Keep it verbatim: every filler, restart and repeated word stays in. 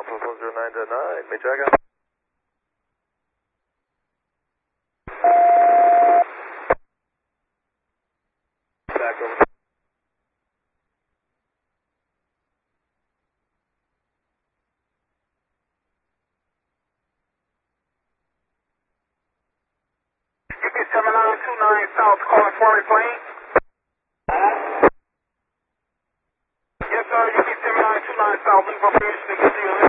Alpha four zero nine nine, may Dragon. Back over. U P seven nine two nine South, calling for a plane. Yes, sir, U P seven nine two nine South, looking for permission to get to your